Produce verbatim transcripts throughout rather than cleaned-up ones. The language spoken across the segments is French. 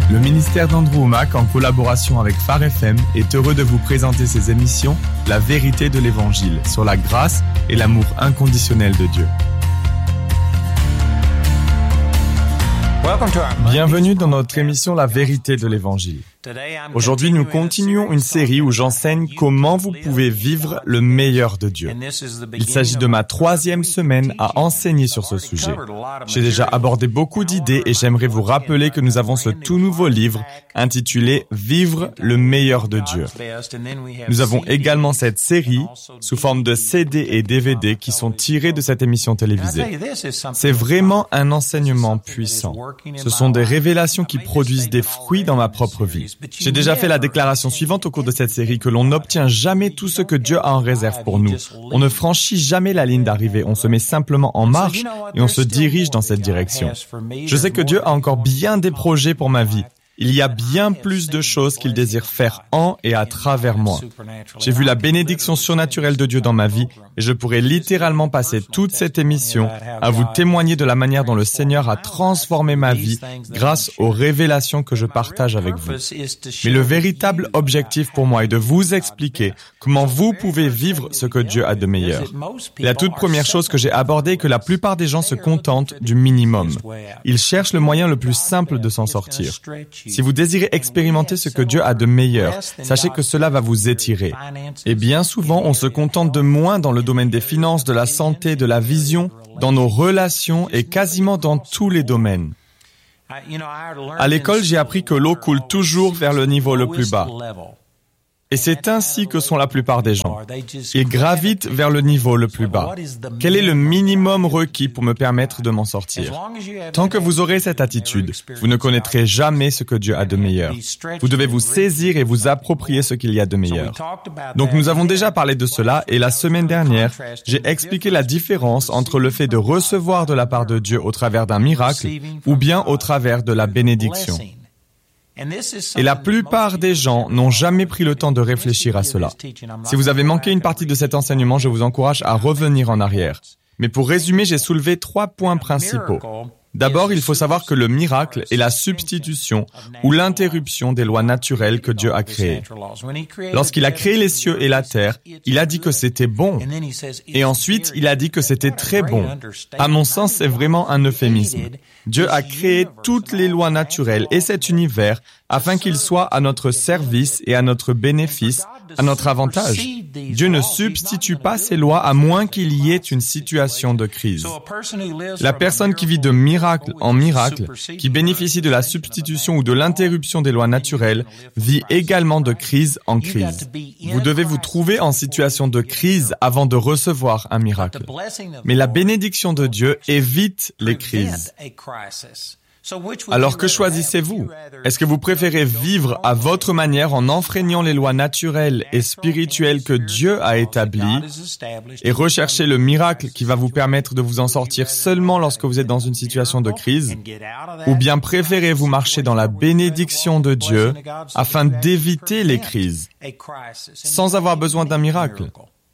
Le ministère d'Andrew Wommack, en collaboration avec Phare F M, est heureux de vous présenter ses émissions « La vérité de l'Évangile » sur la grâce et l'amour inconditionnel de Dieu. Bienvenue dans notre émission « La vérité de l'Évangile ». Aujourd'hui, nous continuons une série où j'enseigne comment vous pouvez vivre le meilleur de Dieu. Il s'agit de ma troisième semaine à enseigner sur ce sujet. J'ai déjà abordé beaucoup d'idées et j'aimerais vous rappeler que nous avons ce tout nouveau livre intitulé « Vivre le meilleur de Dieu ». Nous avons également cette série sous forme de C D et D V D qui sont tirés de cette émission télévisée. C'est vraiment un enseignement puissant. Ce sont des révélations qui produisent des fruits dans ma propre vie. J'ai déjà fait la déclaration suivante au cours de cette série, que l'on n'obtient jamais tout ce que Dieu a en réserve pour nous. On ne franchit jamais la ligne d'arrivée, on se met simplement en marche et on se dirige dans cette direction. Je sais que Dieu a encore bien des projets pour ma vie. Il y a bien plus de choses qu'il désire faire en et à travers moi. J'ai vu la bénédiction surnaturelle de Dieu dans ma vie et je pourrais littéralement passer toute cette émission à vous témoigner de la manière dont le Seigneur a transformé ma vie grâce aux révélations que je partage avec vous. Mais le véritable objectif pour moi est de vous expliquer comment vous pouvez vivre ce que Dieu a de meilleur. La toute première chose que j'ai abordée est que la plupart des gens se contentent du minimum. Ils cherchent le moyen le plus simple de s'en sortir. Si vous désirez expérimenter ce que Dieu a de meilleur, sachez que cela va vous étirer. Et bien souvent, on se contente de moins dans le domaine des finances, de la santé, de la vision, dans nos relations et quasiment dans tous les domaines. À l'école, j'ai appris que l'eau coule toujours vers le niveau le plus bas. Et c'est ainsi que sont la plupart des gens. Ils gravitent vers le niveau le plus bas. Quel est le minimum requis pour me permettre de m'en sortir? Tant que vous aurez cette attitude, vous ne connaîtrez jamais ce que Dieu a de meilleur. Vous devez vous saisir et vous approprier ce qu'il y a de meilleur. Donc nous avons déjà parlé de cela et la semaine dernière, j'ai expliqué la différence entre le fait de recevoir de la part de Dieu au travers d'un miracle ou bien au travers de la bénédiction. Et la plupart des gens n'ont jamais pris le temps de réfléchir à cela. Si vous avez manqué une partie de cet enseignement, je vous encourage à revenir en arrière. Mais pour résumer, j'ai soulevé trois points principaux. D'abord, il faut savoir que le miracle est la substitution ou l'interruption des lois naturelles que Dieu a créées. Lorsqu'il a créé les cieux et la terre, il a dit que c'était bon. Et ensuite, il a dit que c'était très bon. À mon sens, c'est vraiment un euphémisme. Dieu a créé toutes les lois naturelles et cet univers afin qu'il soit à notre service et à notre bénéfice, à notre avantage. Dieu ne substitue pas ces lois à moins qu'il y ait une situation de crise. La personne qui vit de miracle en miracle, qui bénéficie de la substitution ou de l'interruption des lois naturelles, vit également de crise en crise. Vous devez vous trouver en situation de crise avant de recevoir un miracle. Mais la bénédiction de Dieu évite les crises. Alors que choisissez-vous? Est-ce que vous préférez vivre à votre manière en enfreignant les lois naturelles et spirituelles que Dieu a établies et rechercher le miracle qui va vous permettre de vous en sortir seulement lorsque vous êtes dans une situation de crise? Ou bien préférez-vous marcher dans la bénédiction de Dieu afin d'éviter les crises, sans avoir besoin d'un miracle?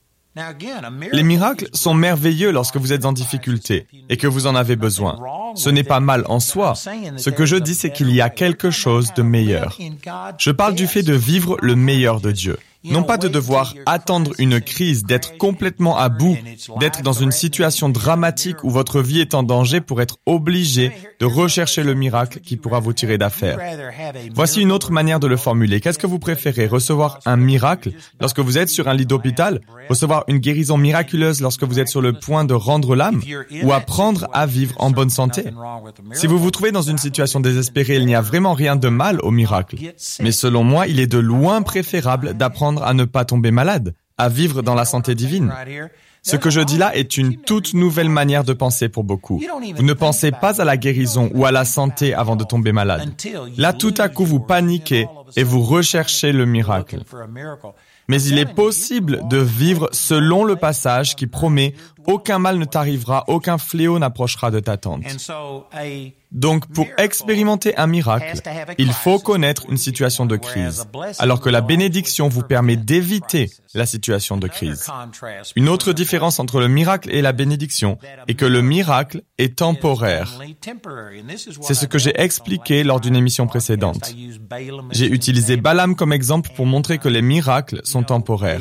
Les miracles sont merveilleux lorsque vous êtes en difficulté et que vous en avez besoin. Ce n'est pas mal en soi. Ce que je dis, c'est qu'il y a quelque chose de meilleur. Je parle du fait de vivre le meilleur de Dieu. Non pas de devoir attendre une crise, d'être complètement à bout, d'être dans une situation dramatique où votre vie est en danger pour être obligé de rechercher le miracle qui pourra vous tirer d'affaire. Voici une autre manière de le formuler. Qu'est-ce que vous préférez? Recevoir un miracle lorsque vous êtes sur un lit d'hôpital? Recevoir une guérison miraculeuse lorsque vous êtes sur le point de rendre l'âme? Ou apprendre à vivre en bonne santé? Si vous vous trouvez dans une situation désespérée, il n'y a vraiment rien de mal au miracle. Mais selon moi, il est de loin préférable d'apprendre à ne pas tomber malade, à vivre dans la santé divine. Ce que je dis là est une toute nouvelle manière de penser pour beaucoup. Vous ne pensez pas à la guérison ou à la santé avant de tomber malade. Là, tout à coup, vous paniquez et vous recherchez le miracle. Mais il est possible de vivre selon le passage qui promet aucun mal ne t'arrivera, aucun fléau n'approchera de ta tente. Donc, pour expérimenter un miracle, il faut connaître une situation de crise, alors que la bénédiction vous permet d'éviter la situation de crise. Une autre différence entre le miracle et la bénédiction est que le miracle est temporaire. C'est ce que j'ai expliqué lors d'une émission précédente. J'ai utilisé Balaam comme exemple pour montrer que les miracles sont temporaires.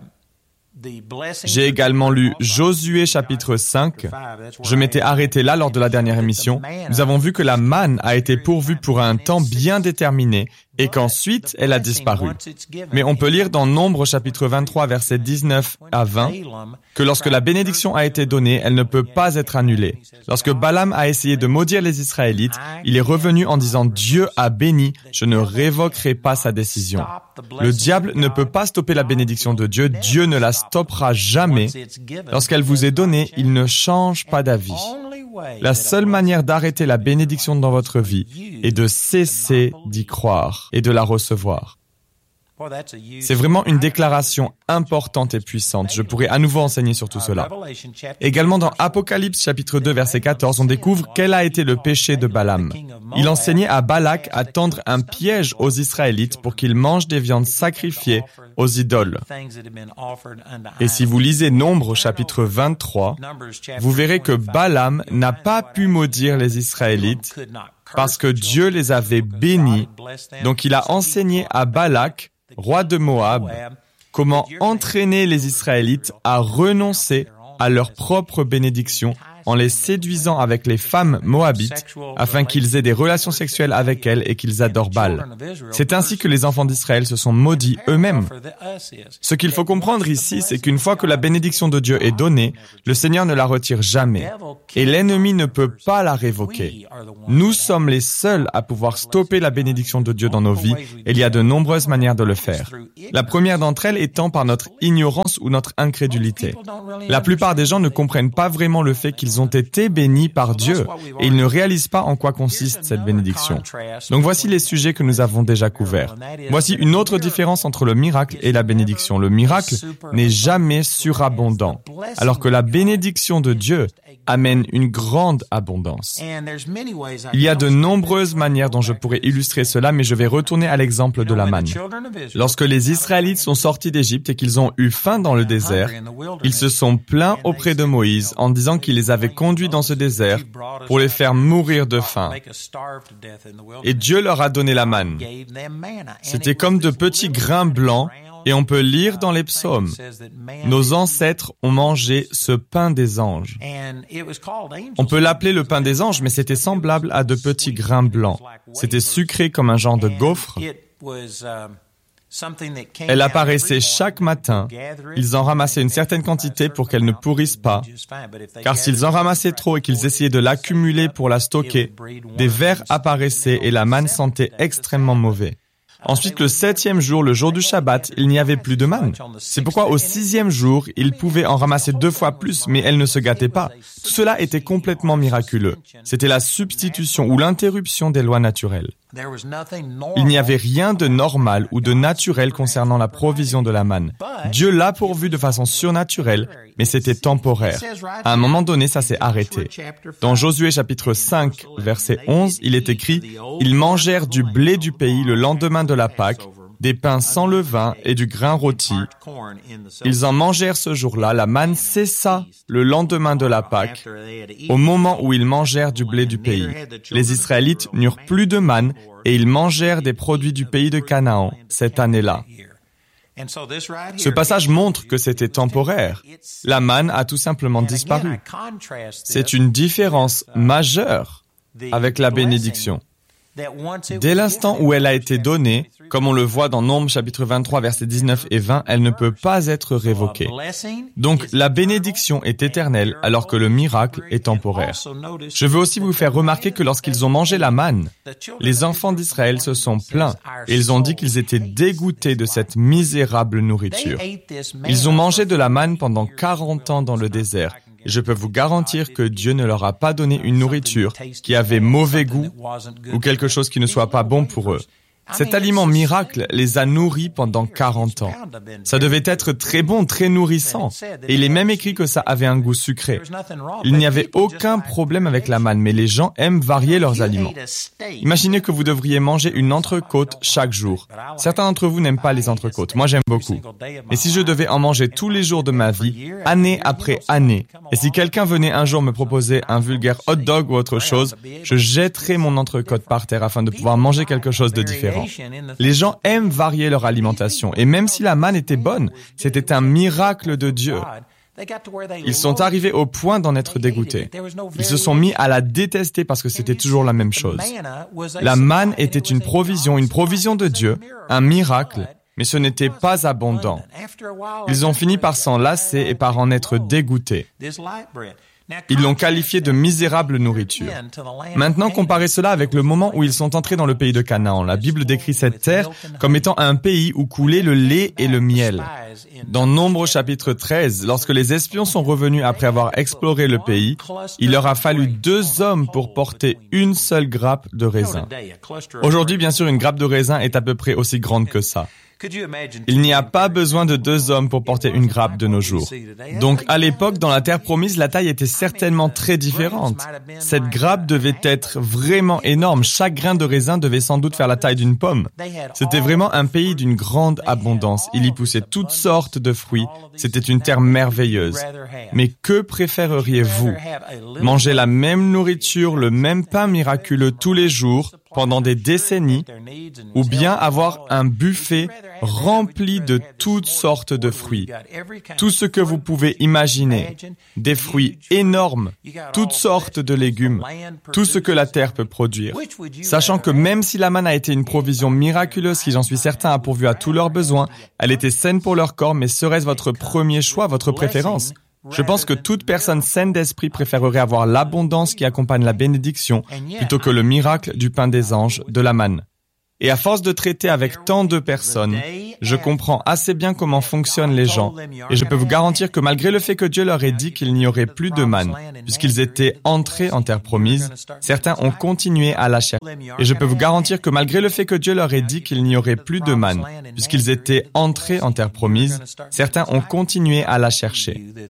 J'ai également lu Josué chapitre cinq. Je m'étais arrêté là lors de la dernière émission. Nous avons vu que la manne a été pourvue pour un temps bien déterminé et qu'ensuite elle a disparu. Mais on peut lire dans Nombre chapitre vingt-trois versets dix-neuf à vingt que lorsque la bénédiction a été donnée, elle ne peut pas être annulée. Lorsque Balaam a essayé de maudire les Israélites, il est revenu en disant « Dieu a béni, je ne révoquerai pas sa décision ». Le diable ne peut pas stopper la bénédiction de Dieu, Dieu ne la stoppera jamais. Lorsqu'elle vous est donnée, il ne change pas d'avis. La seule manière d'arrêter la bénédiction dans votre vie est de cesser d'y croire et de la recevoir. C'est vraiment une déclaration importante et puissante. Je pourrais à nouveau enseigner sur tout cela. Également dans Apocalypse chapitre deux verset quatorze, on découvre quel a été le péché de Balaam. Il enseignait à Balak à tendre un piège aux Israélites pour qu'ils mangent des viandes sacrifiées aux idoles. Et si vous lisez Nombre chapitre vingt-trois, vous verrez que Balaam n'a pas pu maudire les Israélites parce que Dieu les avait bénis. Donc il a enseigné à Balak, roi de Moab, comment entraîner les Israélites à renoncer à leur propre bénédiction en les séduisant avec les femmes moabites afin qu'ils aient des relations sexuelles avec elles et qu'ils adorent Baal. C'est ainsi que les enfants d'Israël se sont maudits eux-mêmes. Ce qu'il faut comprendre ici, c'est qu'une fois que la bénédiction de Dieu est donnée, le Seigneur ne la retire jamais et l'ennemi ne peut pas la révoquer. Nous sommes les seuls à pouvoir stopper la bénédiction de Dieu dans nos vies et il y a de nombreuses manières de le faire. La première d'entre elles étant par notre ignorance ou notre incrédulité. La plupart des gens ne comprennent pas vraiment le fait qu'ils ont été bénis par Dieu et ils ne réalisent pas en quoi consiste cette bénédiction. Donc voici les sujets que nous avons déjà couverts. Voici une autre différence entre le miracle et la bénédiction. Le miracle n'est jamais surabondant, alors que la bénédiction de Dieu amène une grande abondance. Il y a de nombreuses manières dont je pourrais illustrer cela, mais je vais retourner à l'exemple de la manne. Lorsque les Israélites sont sortis d'Égypte et qu'ils ont eu faim dans le désert, ils se sont plaints auprès de Moïse en disant qu'il les avait conduits dans ce désert pour les faire mourir de faim. Et Dieu leur a donné la manne. C'était comme de petits grains blancs. Et on peut lire dans les psaumes, « Nos ancêtres ont mangé ce pain des anges. » On peut l'appeler le pain des anges, mais c'était semblable à de petits grains blancs. C'était sucré comme un genre de gaufre. Elle apparaissait chaque matin. Ils en ramassaient une certaine quantité pour qu'elle ne pourrisse pas. Car s'ils en ramassaient trop et qu'ils essayaient de l'accumuler pour la stocker, des vers apparaissaient et la manne sentait extrêmement mauvais. Ensuite, le septième jour, le jour du Shabbat, il n'y avait plus de manne. C'est pourquoi au sixième jour, ils pouvaient en ramasser deux fois plus, mais elle ne se gâtait pas. Tout cela était complètement miraculeux. C'était la substitution ou l'interruption des lois naturelles. Il n'y avait rien de normal ou de naturel concernant la provision de la manne. Dieu l'a pourvu de façon surnaturelle, mais c'était temporaire. À un moment donné, ça s'est arrêté. Dans Josué chapitre cinq, verset onze, il est écrit « Ils mangèrent du blé du pays le lendemain de la Pâque, des pains sans levain et du grain rôti. Ils en mangèrent ce jour-là, la manne cessa le lendemain de la Pâque, au moment où ils mangèrent du blé du pays. Les Israélites n'eurent plus de manne et ils mangèrent des produits du pays de Canaan cette année-là. » Ce passage montre que c'était temporaire. La manne a tout simplement disparu. C'est une différence majeure avec la bénédiction. Dès l'instant où elle a été donnée, comme on le voit dans Nombre chapitre vingt-trois, versets dix-neuf et vingt, elle ne peut pas être révoquée. Donc, la bénédiction est éternelle alors que le miracle est temporaire. Je veux aussi vous faire remarquer que lorsqu'ils ont mangé la manne, les enfants d'Israël se sont plaints et ils ont dit qu'ils étaient dégoûtés de cette misérable nourriture. Ils ont mangé de la manne pendant quarante ans dans le désert. Je peux vous garantir que Dieu ne leur a pas donné une nourriture qui avait mauvais goût ou quelque chose qui ne soit pas bon pour eux. Cet aliment miracle les a nourris pendant quarante ans. Ça devait être très bon, très nourrissant. Et il est même écrit que ça avait un goût sucré. Il n'y avait aucun problème avec la manne, mais les gens aiment varier leurs aliments. Imaginez que vous devriez manger une entrecôte chaque jour. Certains d'entre vous n'aiment pas les entrecôtes. Moi, j'aime beaucoup. Et si je devais en manger tous les jours de ma vie, année après année, et si quelqu'un venait un jour me proposer un vulgaire hot dog ou autre chose, je jetterais mon entrecôte par terre afin de pouvoir manger quelque chose de différent. Les gens aiment varier leur alimentation, et même si la manne était bonne, c'était un miracle de Dieu. Ils sont arrivés au point d'en être dégoûtés. Ils se sont mis à la détester parce que c'était toujours la même chose. La manne était une provision, une provision de Dieu, un miracle, mais ce n'était pas abondant. Ils ont fini par s'en lasser et par en être dégoûtés. Ils l'ont qualifié de misérable nourriture. Maintenant, comparez cela avec le moment où ils sont entrés dans le pays de Canaan. La Bible décrit cette terre comme étant un pays où coulait le lait et le miel. Dans Nombre chapitre treize, lorsque les espions sont revenus après avoir exploré le pays, il leur a fallu deux hommes pour porter une seule grappe de raisin. Aujourd'hui, bien sûr, une grappe de raisin est à peu près aussi grande que ça. Il n'y a pas besoin de deux hommes pour porter une grappe de nos jours. Donc, à l'époque, dans la terre promise, la taille était certainement très différente. Cette grappe devait être vraiment énorme. Chaque grain de raisin devait sans doute faire la taille d'une pomme. C'était vraiment un pays d'une grande abondance. Il y poussait toutes sortes de fruits. C'était une terre merveilleuse. Mais que préféreriez-vous? Manger la même nourriture, le même pain miraculeux tous les jours, pendant des décennies, ou bien avoir un buffet rempli de toutes sortes de fruits. Tout ce que vous pouvez imaginer, des fruits énormes, toutes sortes de légumes, tout ce que la terre peut produire. Sachant que même si la manne a été une provision miraculeuse qui, j'en suis certain, a pourvu à tous leurs besoins, elle était saine pour leur corps, mais serait-ce votre premier choix, votre préférence? Je pense que toute personne saine d'esprit préférerait avoir l'abondance qui accompagne la bénédiction plutôt que le miracle du pain des anges, de la manne. Et à force de traiter avec tant de personnes, je comprends assez bien comment fonctionnent les gens. Et je peux vous garantir que malgré le fait que Dieu leur ait dit qu'il n'y aurait plus de manne, puisqu'ils étaient entrés en terre promise, certains ont continué à la chercher. Et je peux vous garantir que malgré le fait que Dieu leur ait dit qu'il n'y aurait plus de manne, puisqu'ils étaient entrés en terre promise, certains ont continué à la chercher.